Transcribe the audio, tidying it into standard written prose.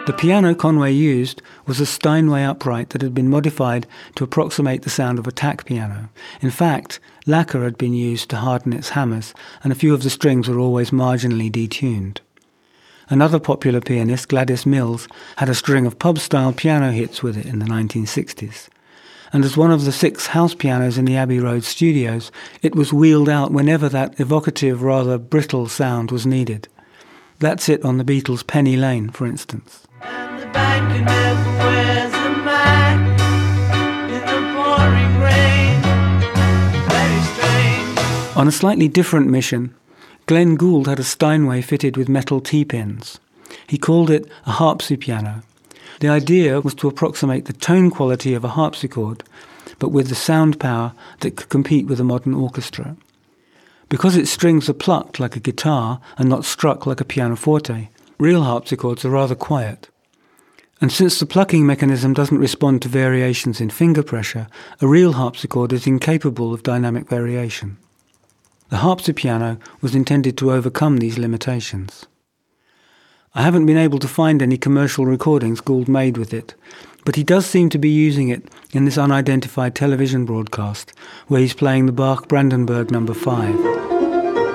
The piano Conway used was a Steinway upright that had been modified to approximate the sound of a tack piano. In fact, lacquer had been used to harden its hammers, and a few of the strings were always marginally detuned. Another popular pianist, Gladys Mills, had a string of pub-style piano hits with it in the 1960s. And as one of the 6 house pianos in the Abbey Road studios, it was wheeled out whenever that evocative, rather brittle sound was needed. That's it on the Beatles' Penny Lane, for instance. And the banker never wears a Mac in the pouring rain. Very strange. On a slightly different mission, Glenn Gould had a Steinway fitted with metal T-pins. He called it a harpsipiano. The idea was to approximate the tone quality of a harpsichord, but with the sound power that could compete with a modern orchestra. Because its strings are plucked like a guitar and not struck like a pianoforte, real harpsichords are rather quiet. And since the plucking mechanism doesn't respond to variations in finger pressure, a real harpsichord is incapable of dynamic variation. The harpsipiano was intended to overcome these limitations. I haven't been able to find any commercial recordings Gould made with it, but he does seem to be using it in this unidentified television broadcast, where he's playing the Bach Brandenburg No. 5.